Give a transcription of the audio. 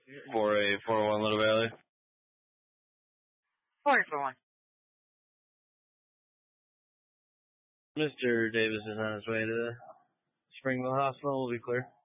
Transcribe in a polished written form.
4841 Little Valley. 4841. Mr. Davis is on his way to the Springville Hospital. Will be clear.